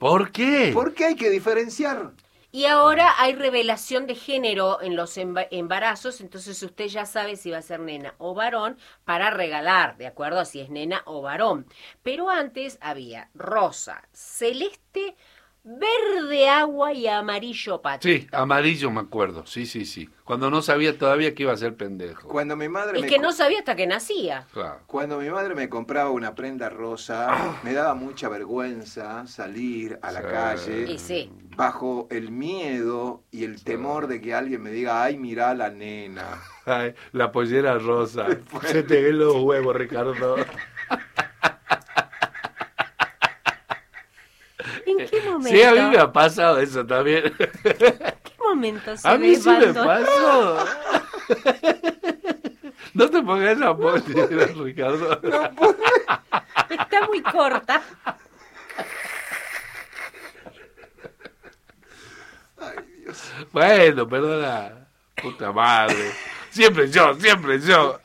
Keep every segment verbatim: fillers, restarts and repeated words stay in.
¿Por qué? Porque hay que diferenciar. Y ahora hay revelación de género en los emba- embarazos, entonces usted ya sabe si va a ser nena o varón para regalar, de acuerdo a si es nena o varón. Pero antes había rosa, celeste, verde agua y amarillo patita. Sí, amarillo me acuerdo, sí, sí, sí. Cuando no sabía todavía que iba a ser pendejo. Cuando mi madre Es me que co- no sabía hasta que nacía. Claro. Cuando mi madre me compraba una prenda rosa, me daba mucha vergüenza salir a la Sí. calle Y sí. bajo el miedo y el temor de que alguien me diga, ay, mirá la nena. Ay, la pollera rosa. Se te ven los huevos, Ricardo. ¿En qué momento? Sí, a mí me ha pasado eso también. ¿En qué momento se A mí sí me levantó? pasó. No te pongas esa pollera, Ricardo. Está muy corta. Ay, Dios. Bueno, perdona. Puta madre. Siempre yo, siempre yo.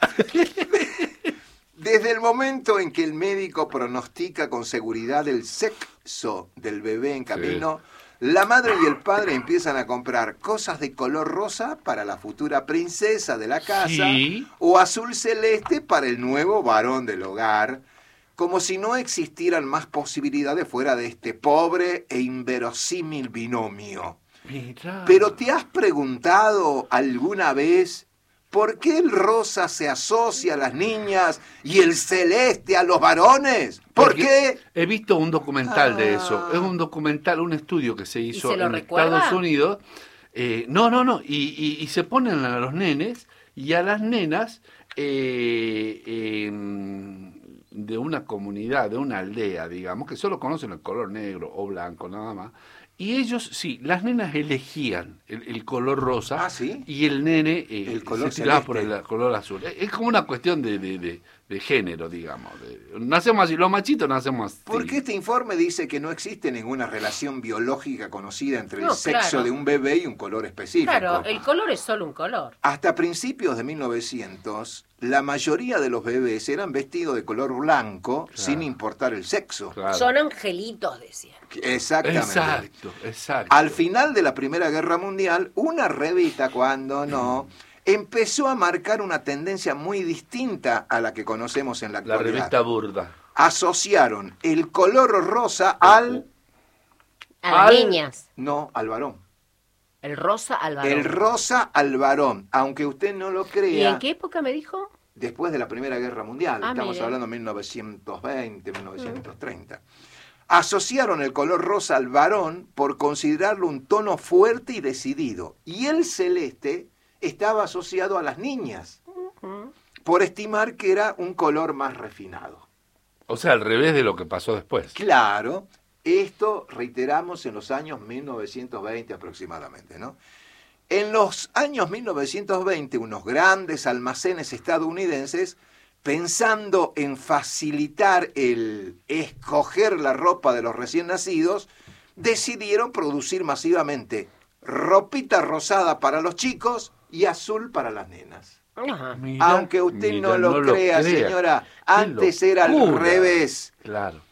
Desde el momento en que el médico pronostica con seguridad el sexo del bebé en camino, la madre y el padre empiezan a comprar cosas de color rosa para la futura princesa de la casa Sí. o azul celeste para el nuevo varón del hogar, como si no existieran más posibilidades fuera de este pobre e inverosímil binomio. Mira. Pero ¿te has preguntado alguna vez por qué el rosa se asocia a las niñas y el celeste a los varones? ¿Por Porque qué? He visto un documental de Ah. eso. Es un documental, un estudio que se hizo se lo en recuerda? Estados Unidos. Eh, no, no, no. Y, y, y se ponen a los nenes y a las nenas eh, eh, de una comunidad, de una aldea, digamos, que solo conocen el color negro o blanco, nada más. Y ellos, sí, las nenas elegían el, el color rosa. Ah, ¿sí? Y el nene eh, El color se tiraba celeste. por el color azul. Es es como una cuestión de, de, de, de género, digamos. De- nacemos así, los machitos nacemos así. Porque este informe dice que no existe ninguna relación biológica conocida entre No, el sexo claro. de un bebé y un color específico. Claro, el color es solo un color. Hasta principios de mil novecientos, la mayoría de los bebés eran vestidos de color blanco sin importar el sexo. Claro. Son angelitos, decían. Exactamente. Exacto, exacto. Al final de la Primera Guerra Mundial, una revista, cuando no, empezó a marcar una tendencia muy distinta a la que conocemos en la La actualidad. revista burda. Asociaron el color rosa al... A las Al- niñas. No, al varón. El rosa al varón. El rosa al varón, aunque usted no lo ¿Y crea, en qué época me dijo? después de la Primera Guerra Mundial, Ah, estamos mire. hablando de mil novecientos veinte, mil novecientos treinta. Asociaron el color rosa al varón por considerarlo un tono fuerte y decidido, y el celeste estaba asociado a las niñas, por estimar que era un color más refinado. O sea, al revés de lo que pasó después. Claro, esto reiteramos en los años mil novecientos veinte aproximadamente, ¿no? En los años mil novecientos veinte, unos grandes almacenes estadounidenses, pensando en facilitar el escoger la ropa de los recién nacidos, decidieron producir masivamente ropita rosada para los chicos y azul para las nenas. Ajá. Mira, Aunque usted mira, no lo crea, señora, antes era al locura. revés. Claro.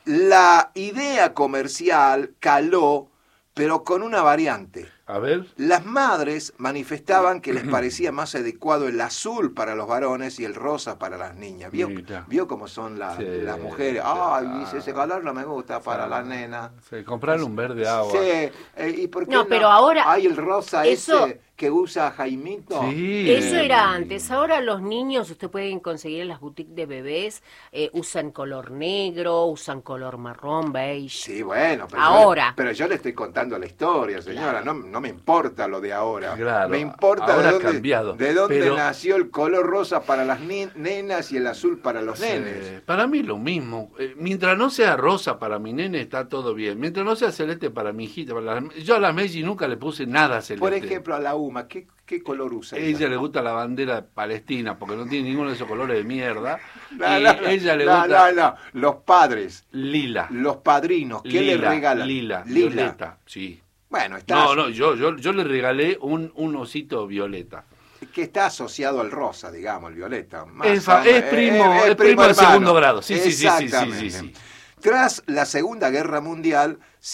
La idea comercial caló, pero con una variante. A ver. Las madres manifestaban que les parecía más adecuado el azul para los varones y el rosa para las niñas. ¿Vio, Mira. vio cómo son la- Sí, las mujeres? Ay, claro. dice, ese color no me gusta para la nena. Sí, comprarle un verde agua. Sí, eh, ¿y por qué No, no? pero ahora- Hay el rosa eso- ese que usa Jaimito. Sí. Eso era antes. Ahora los niños, usted pueden conseguir en las boutiques de bebés, eh, usan color negro, usan color marrón, beige. Sí, bueno, pero Ahora. Yo, pero yo le estoy contando la historia, señora. No, no me importa lo de ahora. Claro, Me importa ahora de ha dónde, cambiado, de dónde pero- nació el color rosa para las ni- nenas y el azul para los Sí, nenes. para mí lo mismo. Eh, mientras no sea rosa para mi nene está todo bien. Mientras no sea celeste para mi hijita. Para la- yo a la Meji nunca le puse nada celeste. Por ejemplo, a la Uma, ¿qué, qué color usa A ella? ella le gusta la bandera palestina porque no tiene ninguno de esos colores de mierda. No, y no, no, ella le no, gusta no, no. Los padres, lila. los padrinos, ¿qué le Lila, regalan? Lila, violeta, sí. Bueno, está, No, no, yo, yo, yo le regalé un, un osito violeta. que está asociado al rosa, digamos, el violeta. Más Es fa- o- es primo- eh, es primo de hermano. segundo grado. Sí, sí, sí, sí, sí, Exactamente. sí, sí. Tras la Segunda Guerra Mundial,